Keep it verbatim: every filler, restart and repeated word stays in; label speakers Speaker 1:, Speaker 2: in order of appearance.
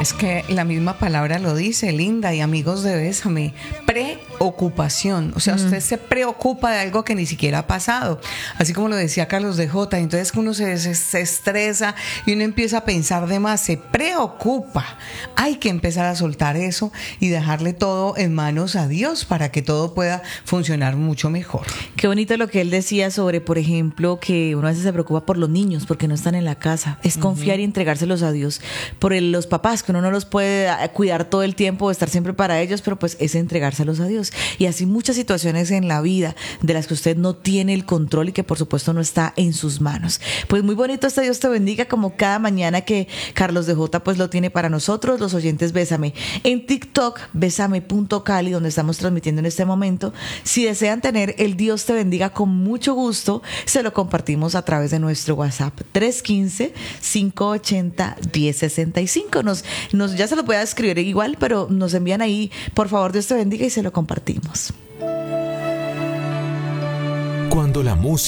Speaker 1: Es que la misma palabra lo dice, Linda y amigos de Bésame, preocupación. O sea, usted se preocupa de algo que ni siquiera ha pasado. Así como lo decía Carlos de Jota. Entonces uno se, se, se estresa y uno empieza a pensar de más, se preocupa. Hay que empezar a soltar eso y dejarle todo en manos a Dios para que todo pueda funcionar mucho mejor.
Speaker 2: Qué bonito lo que él decía sobre, por ejemplo, que uno a veces se preocupa por los niños porque no están en la casa. Es confiar uh-huh. y entregárselos a Dios. Por el, los papás, que uno no los puede cuidar todo el tiempo, estar siempre para ellos, pero pues es entregárselos a Dios. Y así muchas situaciones en la vida de las que usted no tiene el control y que por supuesto no está en sus manos. Pues muy bonito este Dios te bendiga, como cada mañana que Carlos de Jota pues lo tiene para nosotros, los oyentes Bésame. En TikTok, bésame punto cali, donde estamos transmitiendo en este momento. Si desean tener el Dios te bendiga, con mucho gusto se lo compartimos a través de nuestro WhatsApp tres uno cinco, cinco ocho cero, uno cero seis cinco. Nos, nos, ya se lo voy a escribir igual, pero nos envían ahí, por favor, Dios te bendiga, y se lo compartimos.
Speaker 3: Cuando la música